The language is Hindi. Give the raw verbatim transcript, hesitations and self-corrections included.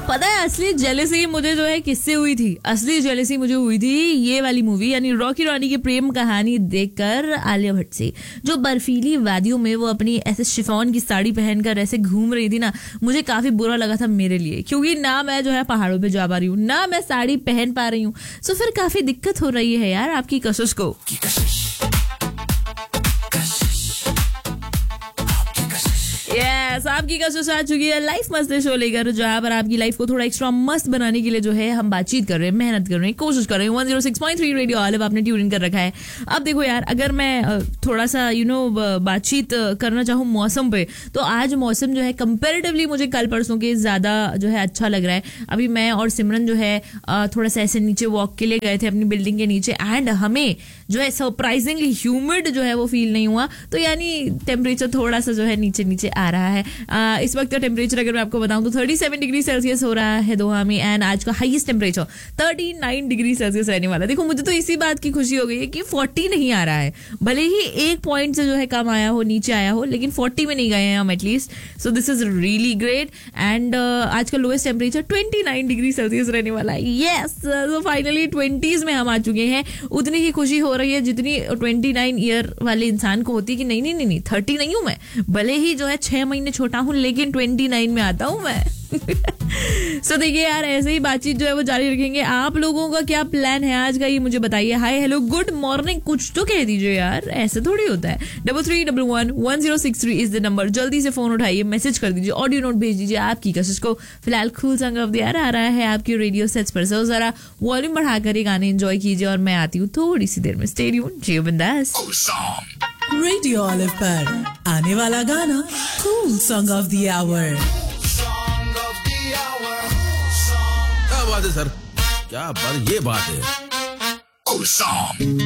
पता है असली जेलसी मुझे जो है किससे हुई थी? असली जेलसी मुझे हुई थी ये वाली मूवी यानी रॉकी रानी की प्रेम कहानी देखकर आलिया भट्ट से। जो बर्फीली वादियों में वो अपनी ऐसे शिफॉन की साड़ी पहनकर ऐसे घूम रही थी ना, मुझे काफी बुरा लगा था मेरे लिए, क्योंकि ना मैं जो है पहाड़ों पे जा पा रही हूँ, ना मैं साड़ी पहन पा रही हूँ। सो फिर काफी दिक्कत हो रही है यार आपकी कशिश को। यस, आपकी कशिश आ चुकी है लाइफ मस्त शो लेकर, जहां पर आपकी लाइफ को थोड़ा एक्स्ट्रा मस्त बनाने के लिए जो है हम बातचीत कर रहे हैं, मेहनत कर रहे हैं, कोशिश कर रहे हैं। One zero six point three radio olive आपने ट्यून इन कर रखा है। अब देखो यार, अगर मैं थोड़ा सा यू नो बातचीत करना चाहूँ मौसम पे, तो आज मौसम जो है कंपेरेटिवली मुझे कल परसों के ज्यादा जो है अच्छा लग रहा है। अभी मैं और सिमरन जो है थोड़ा सा ऐसे नीचे वॉक के लिए गए थे अपनी बिल्डिंग के नीचे, एंड हमें जो है सरप्राइजिंगली ह्यूमिड जो है वो फील नहीं हुआ। तो यानी टेम्परेचर थोड़ा सा जो है नीचे नीचे आ रहा है। आ, इस वक्त का टेम्परेचर अगर मैं आपको बताऊं तो सैंतीस डिग्री सेल्सियस हो रहा है दोहा में, एंड आज का हाईएस्ट टेम्परेचर उनतालीस डिग्री सेल्सियस रहने वाला है। देखो मुझे तो इसी बात की खुशी हो गई है कि चालीस नहीं आ रहा है, भले ही एक पॉइंट से जो है कम आया हो, नीचे आया हो, लेकिन चालीस में नहीं गए हैं हम at least. So this is really great. And आज का लोएस्ट टेम्परेचर उनतीस डिग्री सेल्सियस रहने वाला है। यस, सो फाइनली ट्वेंटीज में हम आ चुके हैं। उतनी ही खुशी हो रही है जितनी उनतीस ईयर वाले इंसान को होती है कि नहीं नहीं नहीं नहीं थर्टी नहीं हूं मैं, भले ही जो है छह महीने छोटा हूं, लेकिन उनतीस में आता हूं मैं। सो so, देखिए यार, ऐसे ही बातचीत जो है वो जारी रखेंगे। आप लोगों का क्या प्लान है आज का, ये मुझे बताइए। हाय हेलो गुड मॉर्निंग कुछ तो कह दीजिए यार, ऐसे थोड़ी होता है। Double three double one one zero six three is the number. जल्दी से फोन उठाइए, मैसेज कर दीजिए, ऑडियो नोट भेज दीजिए आपकी कशिश को। फिलहाल cool song of the year आ रहा है आपकी रेडियो सेट्स पर, सो जरा वॉल्यूम बढ़ाकर ये गाने एंजॉय कीजिए और मैं आती हूँ थोड़ी सी देर में। स्टे ट्यून्ड, जियो बिंदास। रेडियो ऑलिव पर आने वाला गाना cool song of the our. क्या बात है सर, क्या बात, ये बात है।